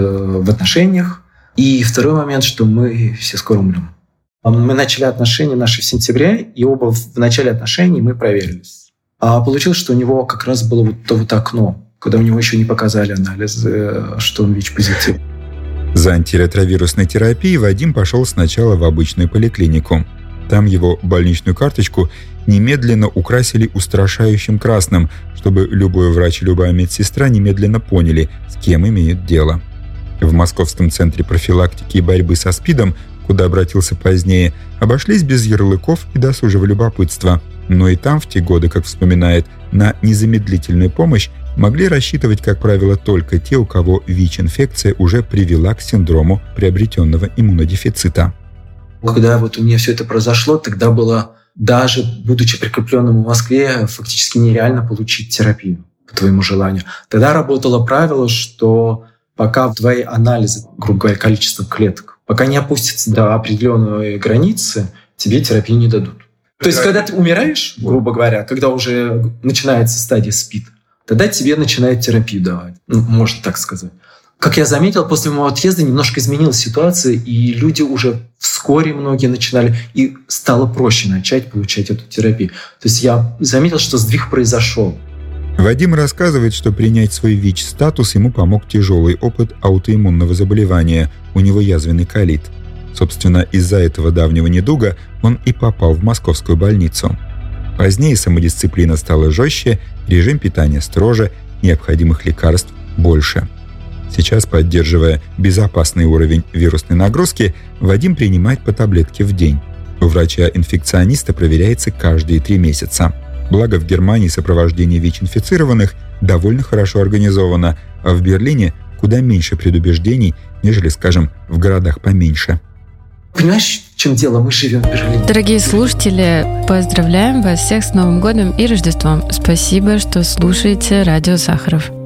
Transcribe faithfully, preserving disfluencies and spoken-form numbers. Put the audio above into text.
в отношениях. И второй момент, что мы все скоро умрем. Мы начали отношения наши в сентябре, и оба в начале отношений мы проверились. А получилось, что у него как раз было вот то вот окно, когда у него еще не показали анализ, что он ВИЧ-позитив. За антиретровирусной терапией Вадим пошел сначала в обычную поликлинику. Там его больничную карточку немедленно украсили устрашающим красным, чтобы любой врач и любая медсестра немедленно поняли, с кем имеют дело. В Московском центре профилактики и борьбы со СПИДом, куда обратился позднее, обошлись без ярлыков и досужего любопытства. Но и там в те годы, как вспоминает, на незамедлительную помощь могли рассчитывать, как правило, только те, у кого ВИЧ-инфекция уже привела к синдрому приобретенного иммунодефицита. Когда вот у меня все это произошло, тогда было, даже будучи прикрепленным в Москве, фактически нереально получить терапию по твоему желанию. Тогда работало правило, что пока твои анализы, грубо говоря, количество клеток, пока не опустятся до определенной границы, тебе терапию не дадут. То есть, когда ты умираешь, грубо говоря, когда уже начинается стадия СПИД, тогда тебе начинают терапию давать. Ну, можно так сказать. Как я заметил, после моего отъезда немножко изменилась ситуация, и люди уже вскоре многие начинали, и стало проще начать получать эту терапию. То есть я заметил, что сдвиг произошел. Вадим рассказывает, что принять свой ВИЧ-статус ему помог тяжелый опыт аутоиммунного заболевания, у него язвенный колит. Собственно, из-за этого давнего недуга он и попал в московскую больницу. Позднее самодисциплина стала жестче, режим питания строже, необходимых лекарств больше. Сейчас, поддерживая безопасный уровень вирусной нагрузки, Вадим принимает по таблетке в день. У врача-инфекциониста проверяется каждые три месяца. Благо в Германии сопровождение ВИЧ-инфицированных довольно хорошо организовано, а в Берлине куда меньше предубеждений, нежели, скажем, в городах поменьше. Понимаешь, в чем дело? Мы живем в Берлине. Дорогие слушатели, поздравляем вас всех с Новым годом и Рождеством. Спасибо, что слушаете Радио Сахаров.